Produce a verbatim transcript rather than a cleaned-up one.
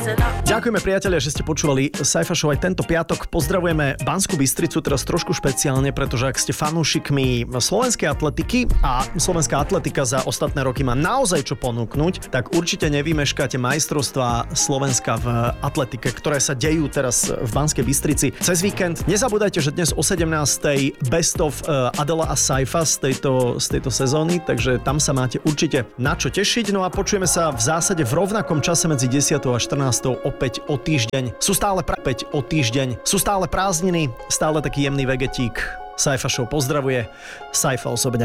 Ďakujeme priatelia, že ste počúvali Sci-Fi Show aj tento piatok. Pozdravujeme Banskú Bystricu teraz trošku špeciálne, pretože ak ste fanúšikmi slovenskej atletiky a slovenská atletika za ostatné roky má naozaj čo ponúknuť, tak určite nevymeškáte majstrovstvá Slovenska v atletike, ktoré sa dejú teraz v Banskej Bystrici cez víkend. Nezabúdajte, že dnes o sedemnástej best of Adela a Saifa z tejto, z tejto sezóny, takže tam sa máte určite na čo tešiť. No a počujeme sa v zásade v rovnakom čase medzi desiatou a štrnástou opäť o týždeň. Sú stále pra- opäť o týždeň. Sú stále prázdniny, stále taký jemný vegetík. Sci-Fi Show pozdravuje. Sci-Fi osobne.